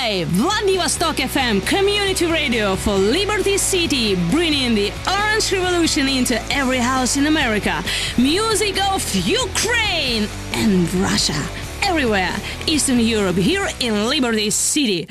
by Vladivostok FM Community Radio for Liberty City, bringing the Orange Revolution into every house in America. Music of Ukraine and Russia. Everywhere, Eastern Europe, here in Liberty City.